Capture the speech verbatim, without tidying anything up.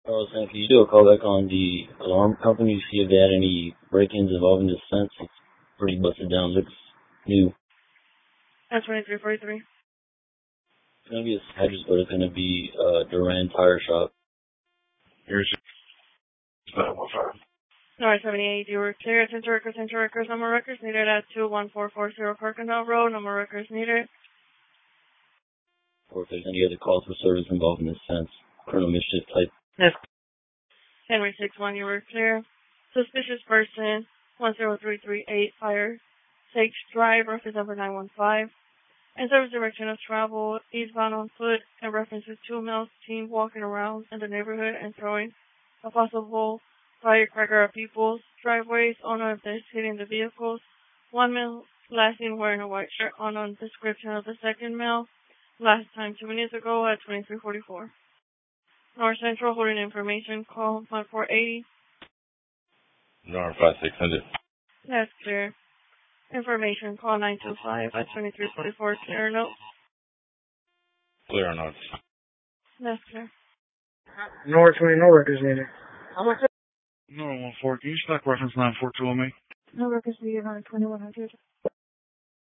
I was saying, can you do a callback on the alarm company to see if they had any break-ins involving this fence? It's pretty busted down. Looks new. That's twenty-three forty-three. It's going to be a Hedges, but it's going to be uh, Duran Tire Shop. Here's your... North seventy-eight, you were clear. Attention workers, attention workers. No more records needed at two one four four zero Perkindale Road. No more records needed. Or if there's any other calls for service involving this fence. Colonel Mischief type. Yes. Henry six one, you were clear. Suspicious person, one zero three three eight, Fire Sage Drive, reference number nine one five. And service direction of travel, eastbound on foot, and references two males seen walking around in the neighborhood and throwing a possible firecracker at people's driveways. Owner of this hitting the vehicles. One male last seen wearing a white shirt. Unknown description of the second male. Last time two minutes ago at twenty-three forty-four. North Central holding information. Call one four eight zero. North five six hundred. That's clear. Information. Call nine two five at twenty-three forty-four. Clear note. Clear notes. That's clear. North twenty, no records needed. How much? No one four. Can you stack reference nine four two on me? No records needed on twenty-one hundred.